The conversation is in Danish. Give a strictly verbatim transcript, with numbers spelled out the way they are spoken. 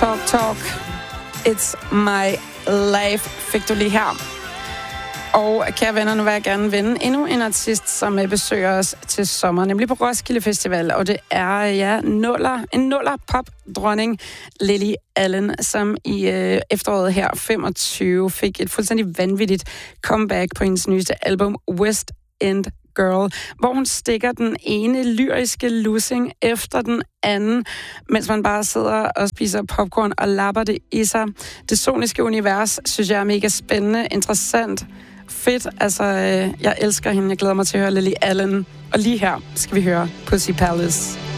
Talk Talk, It's My Life, fik du lige her. Og kære venner, nu vil jeg gerne vende endnu en artist, som besøger os til sommer, nemlig på Roskilde Festival. Og det er, ja, nuller, en nuller pop-dronning, Lily Allen, som i øh, efteråret her femogtyve fik et fuldstændig vanvittigt comeback på hendes nyeste album, West End Girl, hvor hun stikker den ene lyriske lussing efter den anden, mens man bare sidder og spiser popcorn og lapper det i sig. Det soniske univers, synes jeg er mega spændende, interessant, fedt. Altså, øh, jeg elsker hende. Jeg glæder mig til at høre Lily Allen. Og lige her skal vi høre Pussy Palace.